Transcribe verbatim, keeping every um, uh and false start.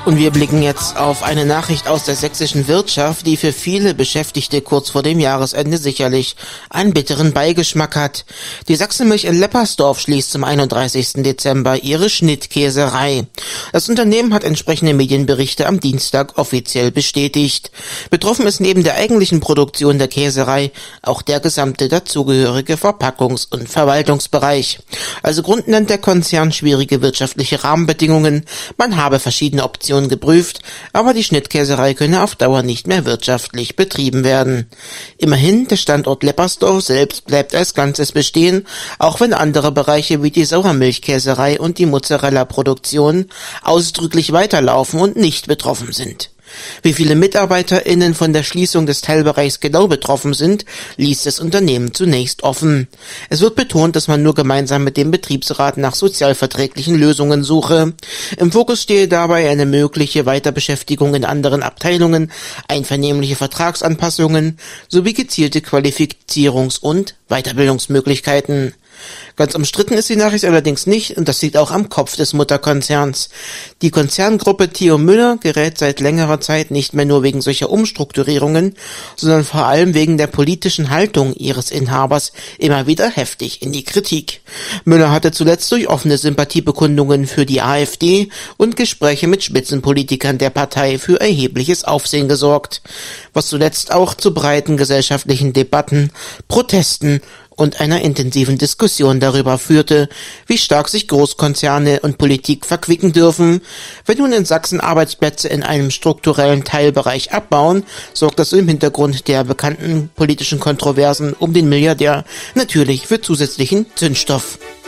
Und wir blicken jetzt auf eine Nachricht aus der sächsischen Wirtschaft, die für viele Beschäftigte kurz vor dem Jahresende sicherlich einen bitteren Beigeschmack hat. Die Sachsenmilch in Leppersdorf schließt zum einunddreißigsten Dezember ihre Schnittkäserei. Das Unternehmen hat entsprechende Medienberichte am Dienstag offiziell bestätigt. Betroffen ist neben der eigentlichen Produktion der Käserei auch der gesamte dazugehörige Verpackungs- und Verwaltungsbereich. Also Grund nennt der Konzern schwierige wirtschaftliche Rahmenbedingungen. Man habe verschiedene Optionen geprüft, aber die Schnittkäserei könne auf Dauer nicht mehr wirtschaftlich betrieben werden. Immerhin, der Standort Leppersdorf selbst bleibt als Ganzes bestehen, auch wenn andere Bereiche wie die Sauermilchkäserei und die Mozzarella-Produktion ausdrücklich weiterlaufen und nicht betroffen sind. Wie viele MitarbeiterInnen von der Schließung des Teilbereichs genau betroffen sind, ließ das Unternehmen zunächst offen. Es wird betont, dass man nur gemeinsam mit dem Betriebsrat nach sozialverträglichen Lösungen suche. Im Fokus stehe dabei eine mögliche Weiterbeschäftigung in anderen Abteilungen, einvernehmliche Vertragsanpassungen sowie gezielte Qualifizierungs- und Weiterbildungsmöglichkeiten. Ganz umstritten ist die Nachricht allerdings nicht, und das liegt auch am Kopf des Mutterkonzerns. Die Konzerngruppe Theo Müller gerät seit längerer Zeit nicht mehr nur wegen solcher Umstrukturierungen, sondern vor allem wegen der politischen Haltung ihres Inhabers immer wieder heftig in die Kritik. Müller hatte zuletzt durch offene Sympathiebekundungen für die AfD und Gespräche mit Spitzenpolitikern der Partei für erhebliches Aufsehen gesorgt, was zuletzt auch zu breiten gesellschaftlichen Debatten, Protesten und einer intensiven Diskussion darüber führte, wie stark sich Großkonzerne und Politik verquicken dürfen. Wenn nun in Sachsen Arbeitsplätze in einem strukturellen Teilbereich abbauen, sorgt das im Hintergrund der bekannten politischen Kontroversen um den Milliardär natürlich für zusätzlichen Zündstoff.